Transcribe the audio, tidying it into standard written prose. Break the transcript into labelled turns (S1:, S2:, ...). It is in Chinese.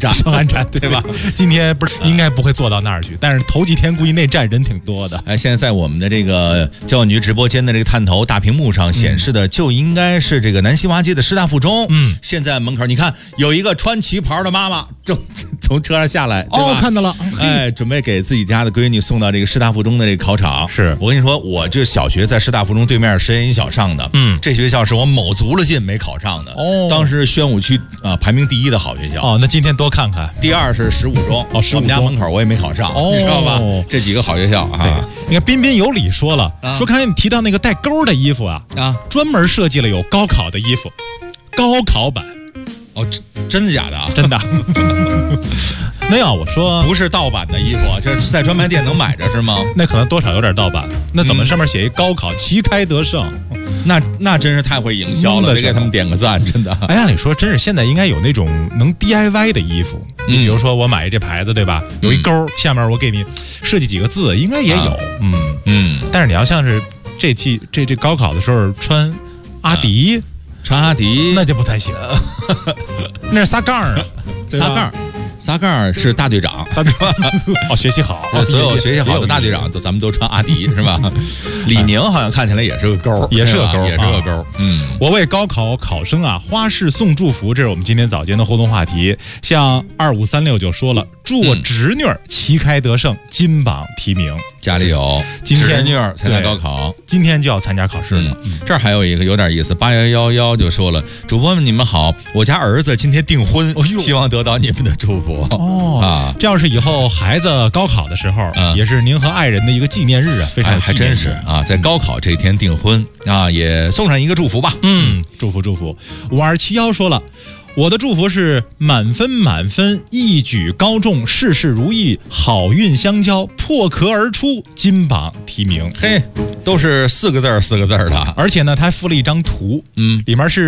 S1: 站，
S2: 长安站对吧？今天不是应该不会坐到那儿去，但是头几天估计那站人挺多的。
S1: 哎，现在在我们的这个交管局直播间的这个探头大屏幕上显示的，就应该是这个南新华街的师大附中。现在门口你看有一个穿旗袍的妈妈正从车上下来，对吧？
S2: 看到了，
S1: 哎，准备给自己家的闺女送到这个师大附中的这个考场。
S2: 是
S1: 我跟你说，我这小学在师大附中对面实验一小上的，这学校是我卯足了劲没考上的。当时宣武区排名第1的好学校。
S2: 那今天多看看。
S1: 第2是15中。我们家门口我也没考上，你知道吧？这几个好学校啊。
S2: 你看彬彬有礼说了，说刚才你提到那个带钩的衣服啊，专门设计了有高考的衣服，高考版。
S1: 真的假的啊？
S2: 真的。没有，我说
S1: 不是盗版的衣服，这在专卖店能买着是吗？
S2: 那可能多少有点盗版。那怎么上面写一高考旗开得胜？
S1: 那真是太会营销了，得给他们点个赞，真的。
S2: 哎，按理说真是现在应该有那种能 DIY 的衣服，你比如说我买这牌子对吧？有一钩，下面我给你设计几个字，应该也有。但是你要像是这高考的时候穿阿迪。
S1: 穿阿迪
S2: 那就不太行，那是撒杠啊，
S1: 撒杠是大队长，
S2: 学习好，
S1: 所有学习好的大队长咱们都穿阿迪是吧？李宁好像看起来也是个钩，
S2: 也是个
S1: 钩。
S2: 我为高考考生花式送祝福，这是我们今天早间的互动话题。像2536就说了，祝我侄女旗开得胜，金榜题名。
S1: 家里有侄女参加高考，
S2: 今天就要参加考试了。
S1: 这儿还有一个有点意思，8111就说了，主播们你们好，我家儿子今天订婚，希望得到你们的祝福。
S2: 这要是以后孩子高考的时候，也是您和爱人的一个纪念日啊，非常
S1: 还真是啊，在高考这一天订婚也送上一个祝福吧。
S2: 祝福。5271说了，我的祝福是满分，一举高中，事事如意，好运相交，破壳而出，金榜题名。
S1: 嘿，都是4个字的，
S2: 而且呢，他还附了一张图，里面是